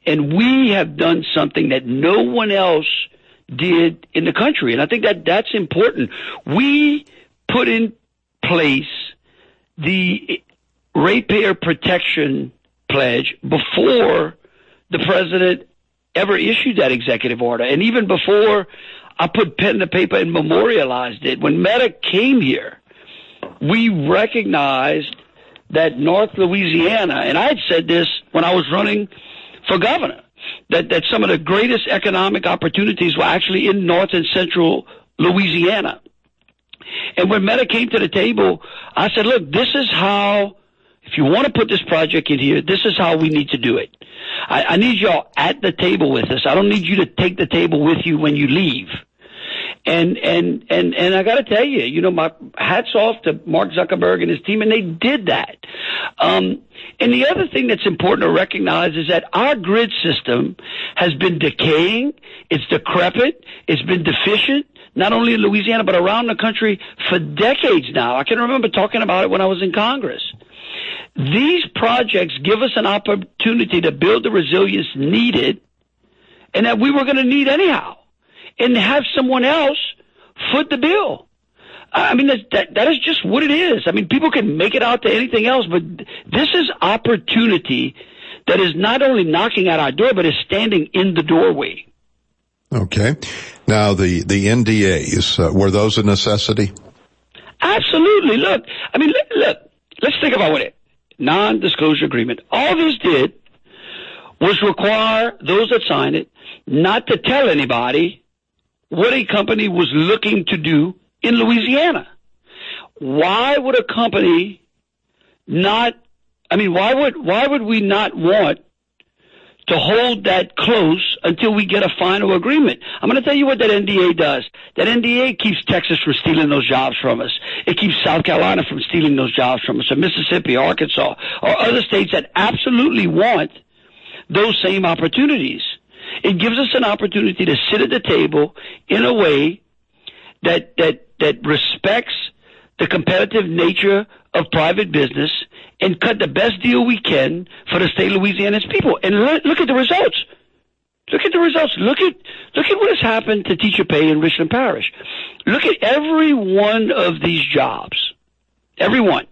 And we have done something that no one else did in the country. And I think that that's important. We put in place the ratepayer protection pledge before the president ever issued that executive order. And even before I put pen to paper and memorialized it, when Meta came here, we recognized that North Louisiana, and I had said this when I was running for governor, that some of the greatest economic opportunities were actually in North and Central Louisiana. And when Meta came to the table, I said, look, this is how, if you want to put this project in here, this is how we need to do it. I need y'all at the table with us. I don't need you to take the table with you when you leave. And I got to tell you, you know, my hats off to Mark Zuckerberg and his team, and they did that. And the other thing that's important to recognize is that our grid system has been decaying. It's decrepit. It's been deficient, not only in Louisiana, but around the country for decades now. I can remember talking about it when I was in Congress. These projects give us an opportunity to build the resilience needed and that we were going to need anyhow, and have someone else foot the bill. I mean, that is just what it is. I mean, people can make it out to anything else, but this is opportunity that is not only knocking at our door, but is standing in the doorway. Okay. Now, the NDAs, were those a necessity? Absolutely. Look, I mean, look, let's think about what non-disclosure agreement. All this did was require those that signed it not to tell anybody what a company was looking to do in Louisiana. Why would a company not, I mean, why would we not want to hold that close until we get a final agreement? I'm going to tell you what that NDA does. That NDA keeps Texas from stealing those jobs from us. It keeps South Carolina from stealing those jobs from us, or Mississippi, Arkansas, or other states that absolutely want those same opportunities. It gives us an opportunity to sit at the table in a way that respects the competitive nature of private business and cut the best deal we can for the state of Louisiana's people. And look at the results. Look at the results. Look at what has happened to teacher pay in Richland Parish. Look at every one of these jobs. Every one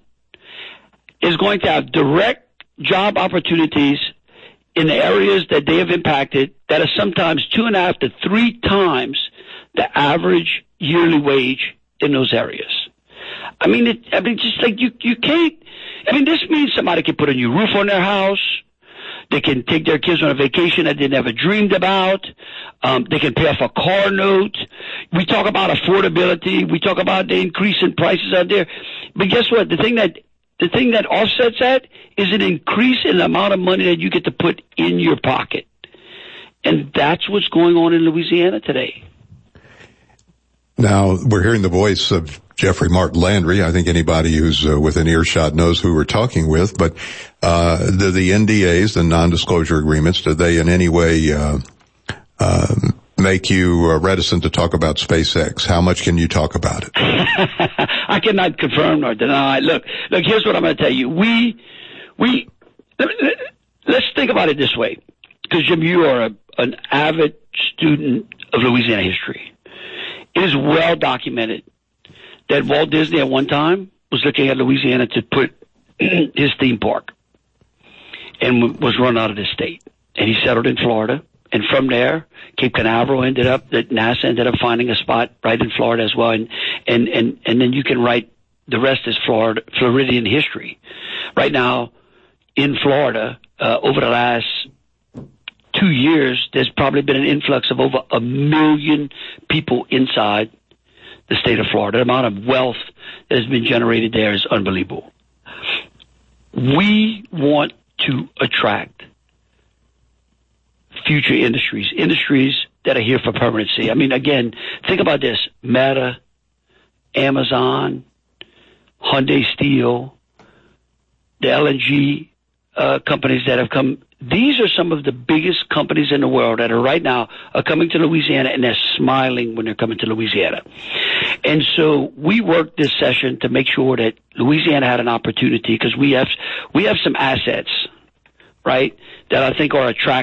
is going to have direct job opportunities in the areas that they have impacted that are sometimes 2.5 to 3 times the average yearly wage in those areas. I mean, just like you can't. I mean, this means somebody can put a new roof on their house. They can take their kids on a vacation that they never dreamed about. They can pay off a car note. We talk about affordability. We talk about the increase in prices out there. But guess what? The thing that offsets that is an increase in the amount of money that you get to put in your pocket. And that's what's going on in Louisiana today. Now, we're hearing the voice of Jeffrey Martin Landry. I think anybody who's within earshot knows who we're talking with. But the NDAs, the non-disclosure agreements, do they in any way make you reticent to talk about SpaceX? How much can you talk about it? I cannot confirm nor deny. Look, here's what I'm going to tell you. Let's think about it this way, because Jim, you are an avid student of Louisiana history. It is well documented that Walt Disney at one time was looking at Louisiana to put his theme park and was run out of the state. And he settled in Florida. And from there, Cape Canaveral NASA ended up finding a spot right in Florida as well. And then you can write the rest is Floridian history. Right now, in Florida, over the last 2 years, there's probably been an influx of over 1 million people inside the state of Florida. The amount of wealth that has been generated there is unbelievable. We want to attract future industries that are here for permanency. I mean, again, think about this. Meta, Amazon, Hyundai Steel, the LNG companies that have come. These are some of the biggest companies in the world that are right now are coming to Louisiana, and they're smiling when they're coming to Louisiana. And so we worked this session to make sure that Louisiana had an opportunity, because we have some assets, right, that I think are attractive.